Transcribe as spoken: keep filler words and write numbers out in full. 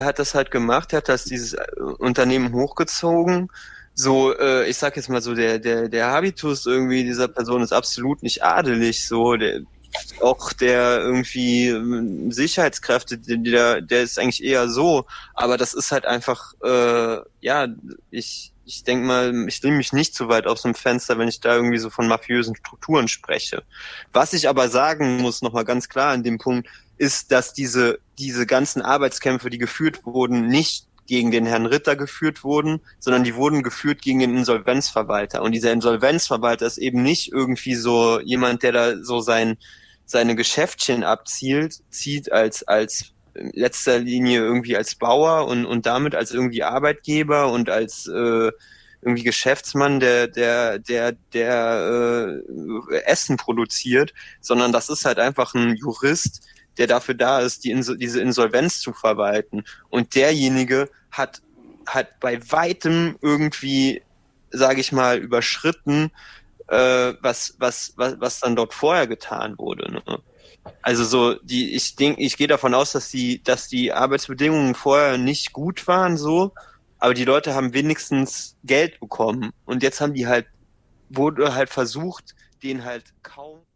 hat das halt gemacht, er hat das dieses äh, Unternehmen hochgezogen. So, äh, ich sag jetzt mal so, der, der, der Habitus irgendwie dieser Person ist absolut nicht adelig, so, der, auch der irgendwie ähm, Sicherheitskräfte, der, der ist eigentlich eher so, aber das ist halt einfach, äh, ja, ich, ich denke mal, ich lehne mich nicht zu weit aus dem Fenster, wenn ich da irgendwie so von mafiösen Strukturen spreche. Was ich aber sagen muss, nochmal ganz klar an dem Punkt, ist, dass diese, diese ganzen Arbeitskämpfe, die geführt wurden, nicht gegen den Herrn Ritter geführt wurden, sondern die wurden geführt gegen den Insolvenzverwalter. Und dieser Insolvenzverwalter ist eben nicht irgendwie so jemand, der da so sein, seine Geschäftchen abzielt, zieht als, als in letzter Linie irgendwie als Bauer und, und damit als irgendwie Arbeitgeber und als äh, irgendwie Geschäftsmann, der, der, der, der äh, Essen produziert, sondern das ist halt einfach ein Jurist, der dafür da ist, die Inso- diese Insolvenz zu verwalten. Und derjenige hat, hat bei weitem irgendwie, sage ich mal, überschritten, äh, was, was, was, was dann dort vorher getan wurde. Ne? Also so, die, ich denke, ich gehe davon aus, dass die, dass die Arbeitsbedingungen vorher nicht gut waren, so, aber die Leute haben wenigstens Geld bekommen. Und jetzt haben die halt, wurde halt versucht, denen halt kaum